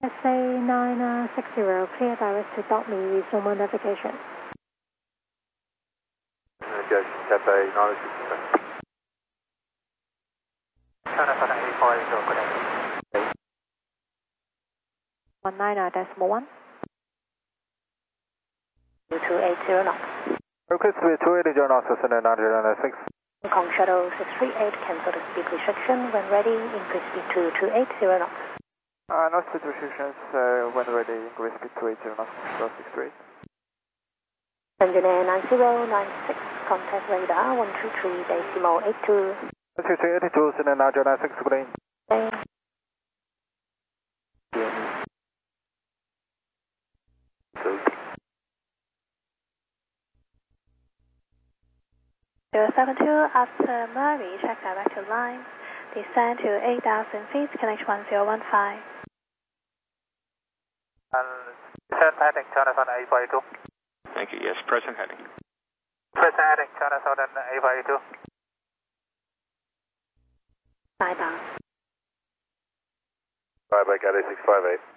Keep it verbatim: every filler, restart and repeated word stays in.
S A nine six zero, clear direct to dot me with normal navigation. Yes, Cathay nine six zero. China Southern eight four eight zero, good day. one nine decimal one. two eight zero knots. Request to be two eighty knots, Cessna nine zero nine six. Hong Kong Shuttle six three eight, cancel the speed restriction. When ready, increase speed to two eight zero knots. Uh, no speed restrictions, uh, when ready, increase speed to eight zero knots, go six three. Engineer nine zero nine six, contact radar one two three decimal eight two. one two three eight two, Cessna nine zero nine six, good day. Okay. zero seven two, after Murray, check direct to line. Descend to eight thousand feet, connect one zero one five. And descend heading China Southern eight four eight two. Thank you. Yes, present heading. Present heading China Southern eight four eight two. Bye bye. Bye bye, Cathay six five eight.